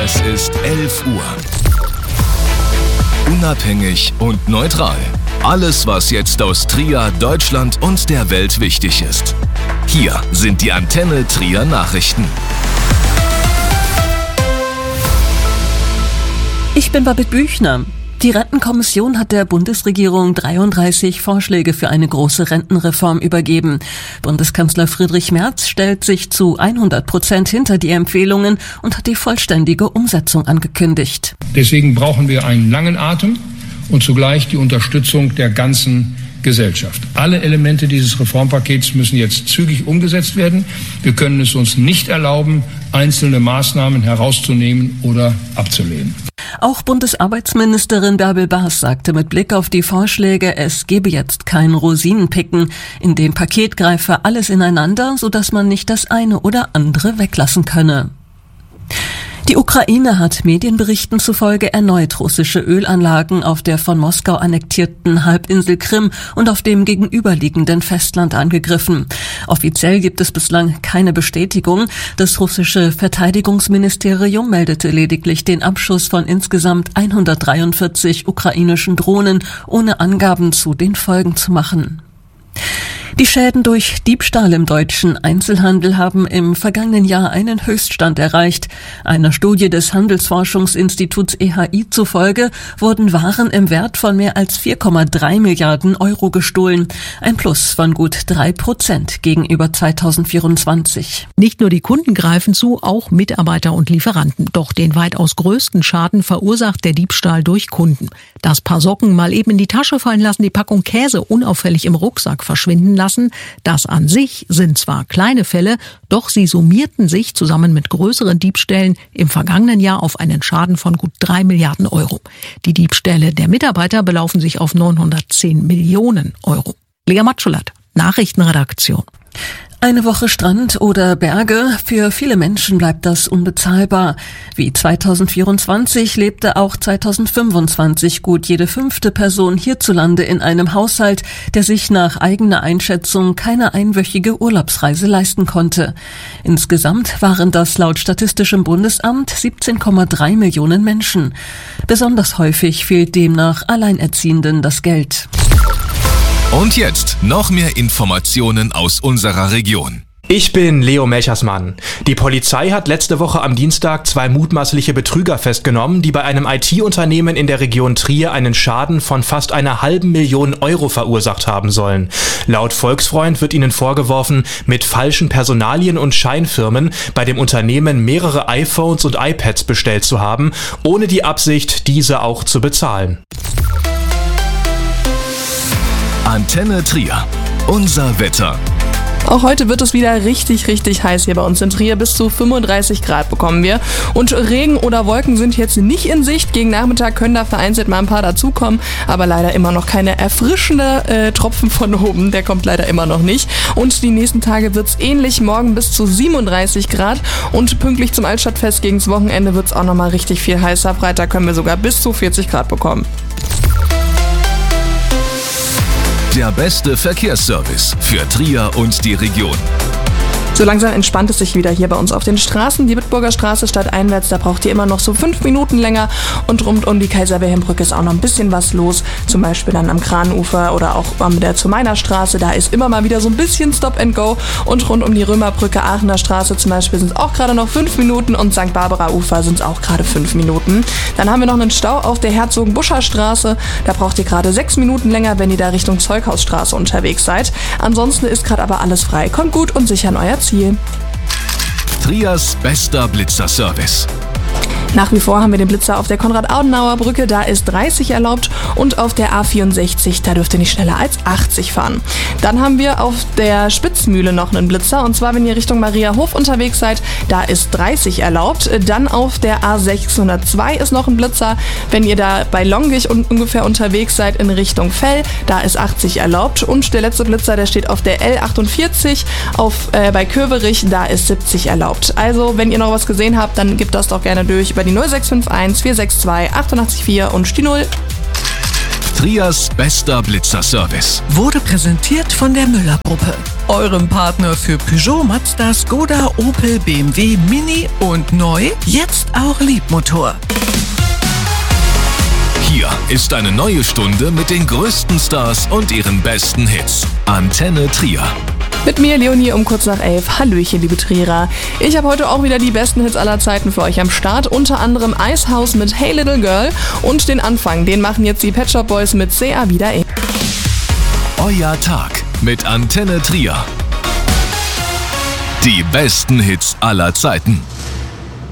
Es ist 11 Uhr. Unabhängig und neutral. Alles, was jetzt aus Trier, Deutschland und der Welt wichtig ist. Hier sind die Antenne Trier Nachrichten. Ich bin Babette Büchner. Die Rentenkommission hat der Bundesregierung 33 Vorschläge für eine große Rentenreform übergeben. Bundeskanzler Friedrich Merz stellt sich zu 100% hinter die Empfehlungen und hat die vollständige Umsetzung angekündigt. Deswegen brauchen wir einen langen Atem und zugleich die Unterstützung der ganzen Gesellschaft. Alle Elemente dieses Reformpakets müssen jetzt zügig umgesetzt werden. Wir können es uns nicht erlauben, einzelne Maßnahmen herauszunehmen oder abzulehnen. Auch Bundesarbeitsministerin Bärbel Baas sagte mit Blick auf die Vorschläge, es gebe jetzt kein Rosinenpicken. In dem Paket greife alles ineinander, sodass man nicht das eine oder andere weglassen könne. Die Ukraine hat Medienberichten zufolge erneut russische Ölanlagen auf der von Moskau annektierten Halbinsel Krim und auf dem gegenüberliegenden Festland angegriffen. Offiziell gibt es bislang keine Bestätigung. Das russische Verteidigungsministerium meldete lediglich den Abschuss von insgesamt 143 ukrainischen Drohnen, ohne Angaben zu den Folgen zu machen. Die Schäden durch Diebstahl im deutschen Einzelhandel haben im vergangenen Jahr einen Höchststand erreicht. Einer Studie des Handelsforschungsinstituts EHI zufolge wurden Waren im Wert von mehr als 4,3 Milliarden Euro gestohlen. Ein Plus von gut 3% gegenüber 2024. Nicht nur die Kunden greifen zu, auch Mitarbeiter und Lieferanten. Doch den weitaus größten Schaden verursacht der Diebstahl durch Kunden. Das Paar Socken mal eben in die Tasche fallen lassen, die Packung Käse unauffällig im Rucksack verschwinden lassen. Das an sich sind zwar kleine Fälle, doch sie summierten sich zusammen mit größeren Diebstählen im vergangenen Jahr auf einen Schaden von gut 3 Milliarden Euro. Die Diebstähle der Mitarbeiter belaufen sich auf 910 Millionen Euro. Lea Matschulat, Nachrichtenredaktion. Eine Woche Strand oder Berge, für viele Menschen bleibt das unbezahlbar. Wie 2024 lebte auch 2025 gut jede 5. Person hierzulande in einem Haushalt, der sich nach eigener Einschätzung keine einwöchige Urlaubsreise leisten konnte. Insgesamt waren das laut Statistischem Bundesamt 17,3 Millionen Menschen. Besonders häufig fehlt demnach Alleinerziehenden das Geld. Und jetzt noch mehr Informationen aus unserer Region. Ich bin Leo Melchersmann. Die Polizei hat letzte Woche am Dienstag 2 mutmaßliche Betrüger festgenommen, die bei einem IT-Unternehmen in der Region Trier einen Schaden von fast 500.000 Euro verursacht haben sollen. Laut Volksfreund wird ihnen vorgeworfen, mit falschen Personalien und Scheinfirmen bei dem Unternehmen mehrere iPhones und iPads bestellt zu haben, ohne die Absicht, diese auch zu bezahlen. Antenne Trier. Unser Wetter. Auch heute wird es wieder richtig heiß hier bei uns in Trier. Bis zu 35 Grad bekommen wir. Und Regen oder Wolken sind jetzt nicht in Sicht. Gegen Nachmittag können da vereinzelt mal ein paar dazukommen. Aber leider immer noch keine erfrischende Tropfen von oben. Der kommt leider immer noch nicht. Und die nächsten Tage wird es ähnlich. Morgen bis zu 37 Grad. Und pünktlich zum Altstadtfest gegens Wochenende wird es auch nochmal richtig viel heißer. Freitag können wir sogar bis zu 40 Grad bekommen. Der beste Verkehrsservice für Trier und die Region. So langsam entspannt es sich wieder hier bei uns auf den Straßen. Die Bitburger Straße stadteinwärts, da braucht ihr immer noch so 5 Minuten länger. Und rund um die Kaiser-Wilhelm-Brücke ist auch noch ein bisschen was los. Zum Beispiel dann am Kranufer oder auch an der Zumeiner Straße. Da ist immer mal wieder so ein bisschen Stop and Go. Und rund um die Römerbrücke, Aachener Straße zum Beispiel, sind es auch gerade noch 5 Minuten. Und St. Barbara-Ufer sind es auch gerade 5 Minuten. Dann haben wir noch einen Stau auf der Herzogenbuscher Straße. Da braucht ihr gerade 6 Minuten länger, wenn ihr da Richtung Zeughausstraße unterwegs seid. Ansonsten ist gerade aber alles frei. Kommt gut und sicher an euer Ziel. Triers bester Blitzerservice. Nach wie vor haben wir den Blitzer auf der Konrad-Adenauer-Brücke, da ist 30 erlaubt, und auf der A64, da dürft ihr nicht schneller als 80 fahren. Dann haben wir auf der Spitzmühle noch einen Blitzer, und zwar wenn ihr Richtung Mariahof unterwegs seid, da ist 30 erlaubt. Dann auf der A602 ist noch ein Blitzer, wenn ihr da bei Longich ungefähr unterwegs seid in Richtung Fell, da ist 80 erlaubt. Und der letzte Blitzer, der steht auf der L48 bei Köverich, da ist 70 erlaubt. Also wenn ihr noch was gesehen habt, dann gebt das doch gerne durch über die 0651 462 884 und die 0. Trias bester Blitzerservice. Wurde präsentiert von der Müller-Gruppe, eurem Partner für Peugeot, Mazda, Skoda, Opel, BMW, Mini und neu, jetzt auch Liebmotor. Hier ist eine neue Stunde mit den größten Stars und ihren besten Hits. Antenne Trier. Mit mir, Leonie, um kurz nach 11. Hallöchen, liebe Trierer. Ich habe heute auch wieder die besten Hits aller Zeiten für euch am Start. Unter anderem Icehouse mit Hey Little Girl und den Anfang, den machen jetzt die Pet Shop Boys mit Sea wieder. Euer Tag mit Antenne Trier. Die besten Hits aller Zeiten.